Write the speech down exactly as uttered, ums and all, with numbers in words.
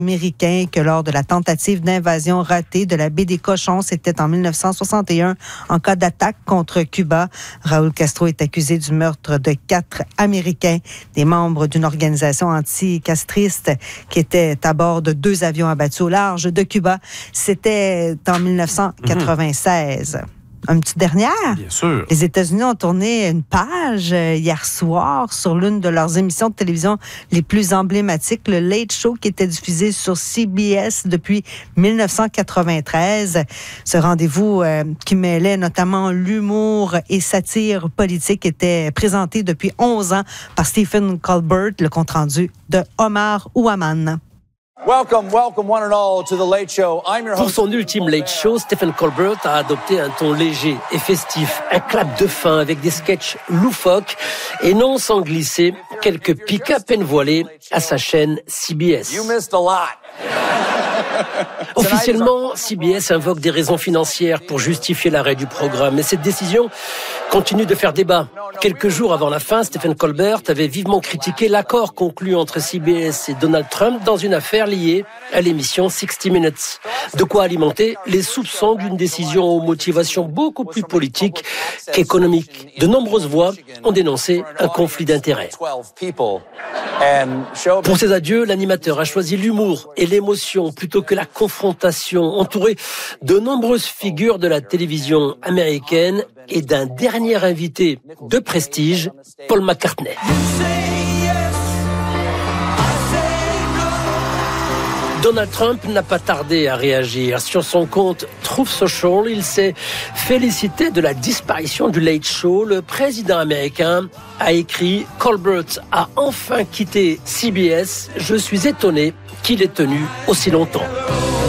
américain que lors de la tentative d'invasion ratée de la baie des Cochons, c'était en mille neuf cent soixante et un, en cas d'attaque contre Cuba. Raúl Castro est accusé du meurtre de quatre Américains, des membres d'une organisation anticastriste qui était à bord de deux avions abattus au large de Cuba. C'était en mille neuf cent quatre-vingt-seize. Mmh. Une petite dernière. Bien sûr. Les États-Unis ont tourné une page euh, hier soir sur l'une de leurs émissions de télévision les plus emblématiques, le Late Show, qui était diffusé sur C B S depuis mille neuf cent quatre-vingt-treize. Ce rendez-vous euh, qui mêlait notamment l'humour et satire politique était présenté depuis onze ans par Stephen Colbert, le compte-rendu de Omar Ouaman. Welcome, welcome one and all to the Late Show. I'm your host. Pour son ultime Late Show, Stephen Colbert a adopté un ton léger et festif, un clap de fin avec des sketchs loufoques et non sans glisser quelques pics à peine voilés à sa chaîne C B S. You missed a lot. Officiellement, C B S invoque des raisons financières pour justifier l'arrêt du programme. Mais cette décision continue de faire débat. Quelques jours avant la fin, Stephen Colbert avait vivement critiqué l'accord conclu entre C B S et Donald Trump dans une affaire liée à l'émission sixty minutes. De quoi alimenter les soupçons d'une décision aux motivations beaucoup plus politiques qu'économiques. De nombreuses voix ont dénoncé un conflit d'intérêts. Pour ses adieux, l'animateur a choisi l'humour et l'émotion plutôt que la confrontation, entouré de nombreuses figures de la télévision américaine et d'un dernier invité de prestige, Paul McCartney. Donald Trump n'a pas tardé à réagir. Sur son compte Truth Social, il s'est félicité de la disparition du Late Show. Le président américain a écrit « Colbert a enfin quitté C B S. Je suis étonné qu'il ait tenu aussi longtemps ».